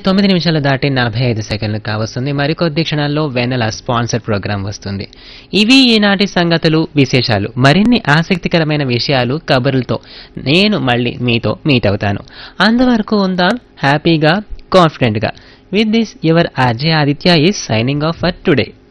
9 నిమిషాలు దాటి 45 సెకండ్లు కావస్తుంది. మరికొద్ది క్షణాల్లో వెన్నెల స్పాన్సర్ ప్రోగ్రాం వస్తుంది. ఇవి ఈనాటి సంగతులు, విశేషాలు. మరిన్ని ఆసక్తికరమైన విషయాలు, కబుర్లతో నేను మళ్ళీ మీతో మీట్ అవుతాను. అంతవరకు ఉందాం హ్యాపీగా, కాన్ఫిడెంట్గా. With this your RJ Aditya is signing off for today.